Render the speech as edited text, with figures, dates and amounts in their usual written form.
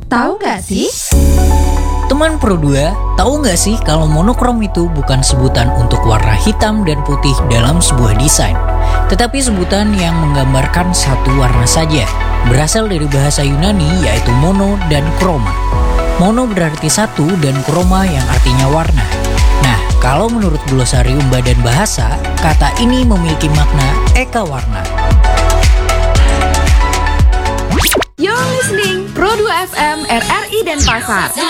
Tahu nggak sih? Teman Pro 2, tahu nggak sih kalau monokrom itu bukan sebutan untuk warna hitam dan putih dalam sebuah desain, tetapi sebutan yang menggambarkan satu warna saja, berasal dari bahasa Yunani yaitu mono dan kroma. Mono berarti satu dan kroma yang artinya warna. Nah, kalau menurut Glosarium Badan Bahasa, kata ini memiliki makna eka warna. You're listening Pro 2 FM RRI Denpasar.